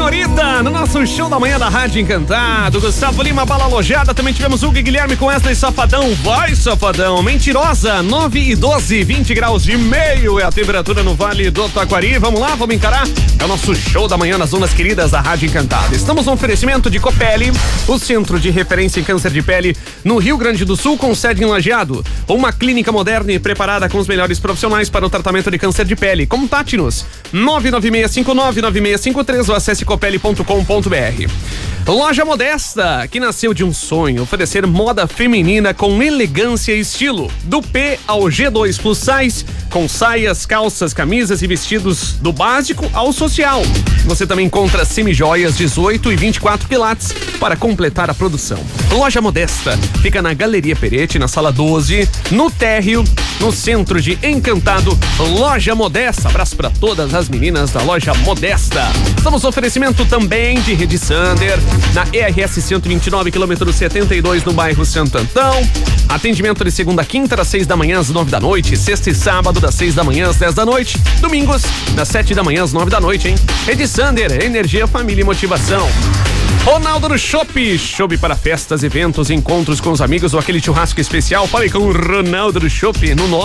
Senhorita, no nosso show da manhã da Rádio Encantado. Gustavo Lima, Bala Alojada. Também tivemos Hugo e Guilherme com Wesley Safadão. Vai, Safadão. Mentirosa, 9 e 12, 20 graus e meio é a temperatura no Vale do Taquari. Vamos lá, vamos encarar? É o nosso show da manhã nas ondas queridas da Rádio Encantado. Estamos no oferecimento de Copeli, o centro de referência em câncer de pele no Rio Grande do Sul, com sede em Lajeado. Uma clínica moderna e preparada com os melhores profissionais para o tratamento de câncer de pele. Contate-nos 996599653 ou acesse copeli.com.br. Loja Modesta, que nasceu de um sonho, oferecer moda feminina com elegância e estilo. Do P ao G2 Plus Size, com saias, calças, camisas e vestidos do básico ao social. Você também encontra semijoias 18 e 24 quilates para completar a produção. Loja Modesta fica na Galeria Peretti, na sala 12, no térreo, no centro de Encantado. Loja Modesta, abraço para todas as meninas da Loja Modesta. Estamos no oferecimento também de Rede Sander, na ERS 129, quilômetro 72, no bairro Santo Antão. Atendimento de segunda a quinta, das 6 da manhã às 9 da noite. Sexta e sábado, das 6 da manhã às 10 da noite. Domingos, das 7 da manhã às 9 da noite, hein? Rede Sander, energia, família e motivação. Ronaldo no Chopp, chopp para festas, eventos, encontros com os amigos ou aquele churrasco especial. Fale com o Ronaldo no Chopp no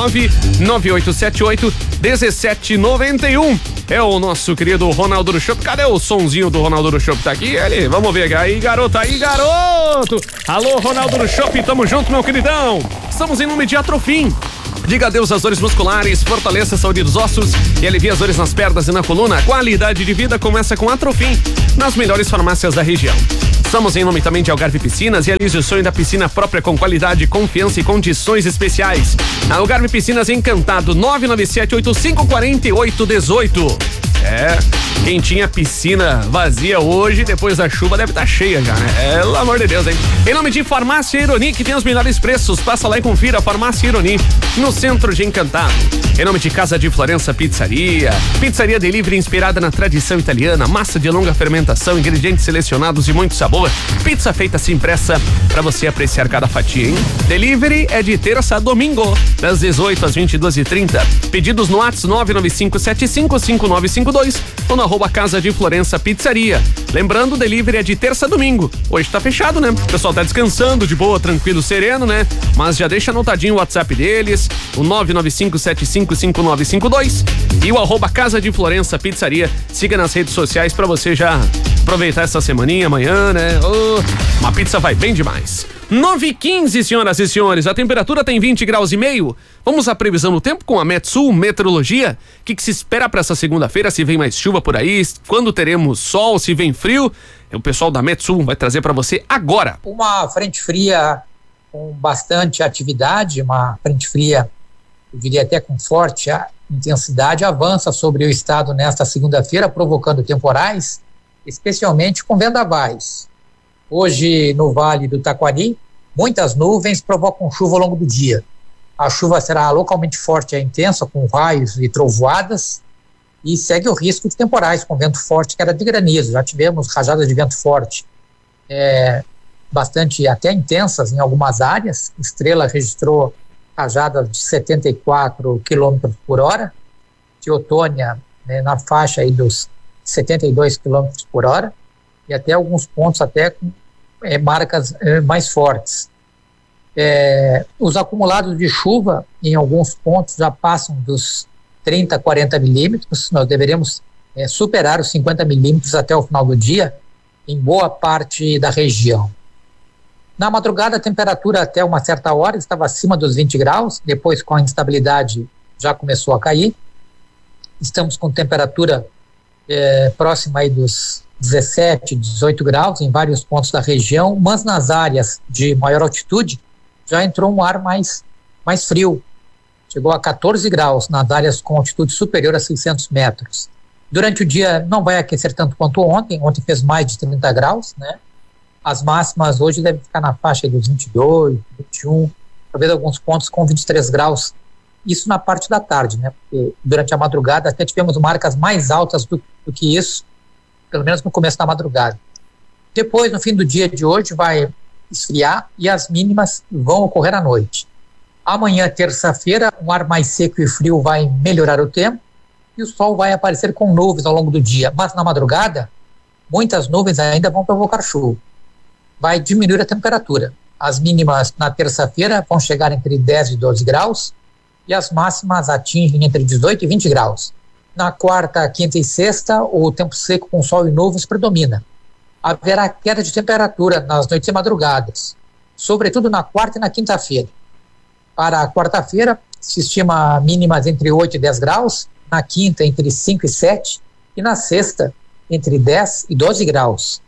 99878-1791. É o nosso querido Ronaldo no Chopp. Cadê o sonzinho do Ronaldo no Chopp? Tá aqui ele? Vamos ver aí, garoto, aí, garoto. Alô, Ronaldo no Chopp, tamo junto, meu queridão. Estamos em nome de Atrofim. Diga adeus às dores musculares, fortaleça a saúde dos ossos e alivia as dores nas pernas e na coluna. Qualidade de vida começa com Atrofim, nas melhores farmácias da região. Estamos em nome também de Algarve Piscinas. Realize o sonho da piscina própria com qualidade, confiança e condições especiais. A Algarve Piscinas Encantado, 997854818. Quem tinha piscina vazia hoje, depois da chuva, deve estar cheia já, né? Pelo amor de Deus, hein? Em nome de Farmácia Ironi, que tem os melhores preços, passa lá e confira a Farmácia Ironi, no centro de Encantado. Em nome de Casa de Florença Pizzaria, pizzaria delivery inspirada na tradição italiana, massa de longa fermentação, ingredientes selecionados e muito sabor, pizza feita assim impressa pra você apreciar cada fatia, hein? Delivery é de terça a domingo, das 18 às 22h30. Pedidos no WhatsApp 995755952 ou no @Casa de Florença Pizzaria. Lembrando, o delivery é de terça a domingo. Hoje tá fechado, né? O pessoal tá descansando de boa, tranquilo, sereno, né? Mas já deixa anotadinho o WhatsApp deles, o 995755952 e o @Casa de Florença Pizzaria. Siga nas redes sociais pra você já aproveitar essa semaninha amanhã, né? Uma pizza vai bem demais. 9h15, senhoras e senhores, a temperatura tem 20 graus e meio. Vamos à previsão do tempo com a Metsul Meteorologia. O que se espera para essa segunda-feira? Se vem mais chuva por aí? Quando teremos sol? Se vem frio? O pessoal da Metsul vai trazer para você agora. Uma frente fria com bastante atividade, uma frente fria, eu diria até com forte intensidade, avança sobre o estado nesta segunda-feira, provocando temporais, especialmente com vendavais. Hoje, no Vale do Taquari, muitas nuvens provocam chuva ao longo do dia. A chuva será localmente forte e intensa, com raios e trovoadas, e segue o risco de temporais com vento forte, queda de granizo. Já tivemos rajadas de vento forte bastante até intensas em algumas áreas. Estrela registrou rajadas de 74 km por hora, Teotônia na faixa aí dos 72 km por hora, e até alguns pontos até com marcas mais fortes. Os acumulados de chuva em alguns pontos já passam dos 30, 40 milímetros. Nós deveremos superar os 50 milímetros até o final do dia em boa parte da região. Na madrugada, a temperatura até uma certa hora estava acima dos 20 graus, depois com a instabilidade já começou a cair. Estamos com temperatura próxima aí dos 17, 18 graus em vários pontos da região, mas nas áreas de maior altitude já entrou um ar mais frio. Chegou a 14 graus nas áreas com altitude superior a 600 metros. Durante o dia não vai aquecer tanto quanto ontem fez mais de 30 graus, né? As máximas hoje devem ficar na faixa dos 22, 21, talvez alguns pontos com 23 graus. Isso na parte da tarde, né? Porque durante a madrugada até tivemos marcas mais altas do que isso, pelo menos no começo da madrugada. Depois, no fim do dia de hoje, vai esfriar e as mínimas vão ocorrer à noite. Amanhã, terça-feira, um ar mais seco e frio vai melhorar o tempo e o sol vai aparecer com nuvens ao longo do dia. Mas na madrugada, muitas nuvens ainda vão provocar chuva. Vai diminuir a temperatura. As mínimas na terça-feira vão chegar entre 10 e 12 graus e as máximas atingem entre 18 e 20 graus. Na quarta, quinta e sexta, o tempo seco com sol e nuvens predomina. Haverá queda de temperatura nas noites e madrugadas, sobretudo na quarta e na quinta-feira. Para a quarta-feira, se estima mínimas entre 8 e 10 graus, na quinta entre 5 e 7 e na sexta entre 10 e 12 graus.